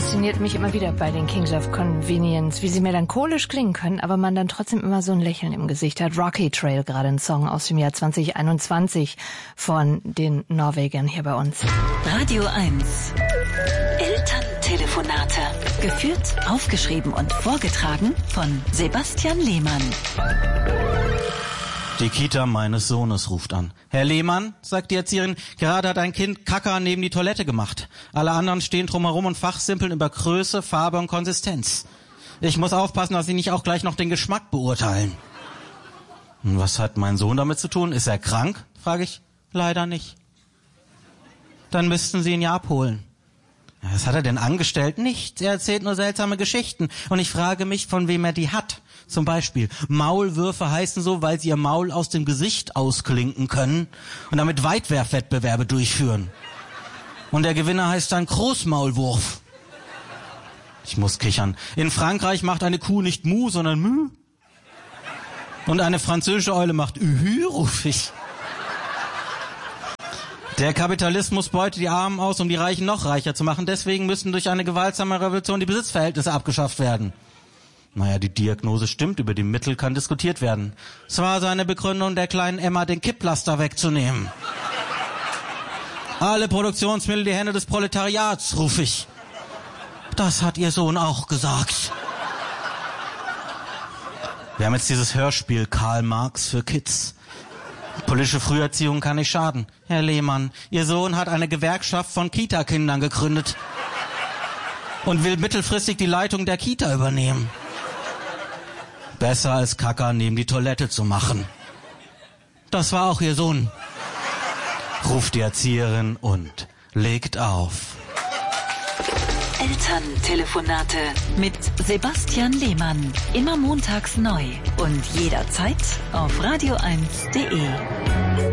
Fasziniert mich immer wieder bei den Kings of Convenience, wie sie melancholisch klingen können, aber man dann trotzdem immer so ein Lächeln im Gesicht hat. Rocky Trail, gerade ein Song aus dem Jahr 2021 von den Norwegern hier bei uns. Radio 1. Elterntelefonate. Geführt, aufgeschrieben und vorgetragen von Sebastian Lehmann. Die Kita meines Sohnes ruft an. Herr Lehmann, sagt die Erzieherin, gerade hat ein Kind Kaka neben die Toilette gemacht. Alle anderen stehen drumherum und fachsimpeln über Größe, Farbe und Konsistenz. Ich muss aufpassen, dass sie nicht auch gleich noch den Geschmack beurteilen. Und was hat mein Sohn damit zu tun? Ist er krank? Frage ich. Leider nicht. Dann müssten Sie ihn ja abholen. Ja, was hat er denn angestellt? Nichts. Er erzählt nur seltsame Geschichten. Und ich frage mich, von wem er die hat. Zum Beispiel, Maulwürfe heißen so, weil sie ihr Maul aus dem Gesicht ausklinken können und damit Weitwerfwettbewerbe durchführen. Und der Gewinner heißt dann Großmaulwurf. Ich muss kichern. In Frankreich macht eine Kuh nicht Mu, sondern Mü. Und eine französische Eule macht Ühü, ruf ich. Der Kapitalismus beutet die Armen aus, um die Reichen noch reicher zu machen. Deswegen müssen durch eine gewaltsame Revolution die Besitzverhältnisse abgeschafft werden. Naja, die Diagnose stimmt, über die Mittel kann diskutiert werden. Es war seine Begründung, der kleinen Emma den Kipplaster wegzunehmen. Alle Produktionsmittel die Hände des Proletariats, ruf ich. Das hat Ihr Sohn auch gesagt. Wir haben jetzt dieses Hörspiel Karl Marx für Kids. Politische Früherziehung kann nicht schaden. Herr Lehmann, Ihr Sohn hat eine Gewerkschaft von Kita-Kindern gegründet und will mittelfristig die Leitung der Kita übernehmen. Besser als Kaka neben die Toilette zu machen. Das war auch Ihr Sohn, ruft die Erzieherin und legt auf. Elterntelefonate mit Sebastian Lehmann. Immer montags neu und jederzeit auf radio1.de.